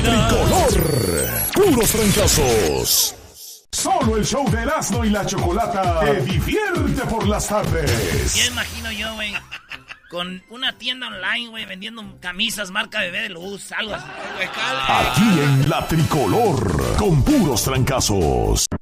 tricolor. Puros fracasos. Solo el show de Erasmo y la Chocolata te divierte por las tardes. Ya imagino yo, güey, con una tienda online, güey, vendiendo camisas marca Bebé de Luz, algo así. Aquí en la tricolor, con puros trancazos.